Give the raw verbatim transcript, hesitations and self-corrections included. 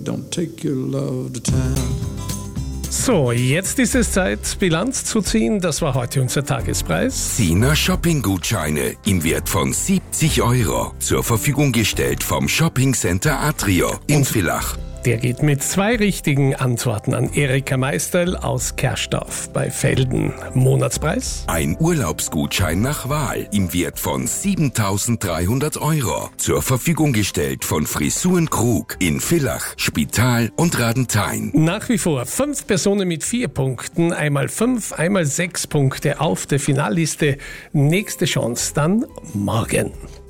don't take your love to town. So, jetzt ist es Zeit, Bilanz zu ziehen. Das war heute unser Tagespreis. Sina Shopping-Gutscheine im Wert von siebzig Euro. Zur Verfügung gestellt vom Shopping Center Atrio in Villach. Der geht mit zwei richtigen Antworten an Erika Meisterl aus Kersdorf bei Velden. Monatspreis? Ein Urlaubsgutschein nach Wahl im Wert von siebentausenddreihundert Euro. Zur Verfügung gestellt von Frisuren Krug in Villach, Spital und Radenthein. Nach wie vor fünf Personen mit vier Punkten, einmal fünf, einmal sechs Punkte auf der Finalliste. Nächste Chance dann morgen.